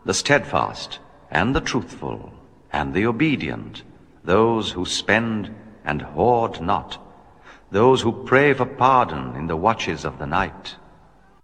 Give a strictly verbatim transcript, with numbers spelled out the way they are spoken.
the steadfast, and the truthful, and the obedient, those who spend and hoard not, those who pray for pardon in the watches of the night,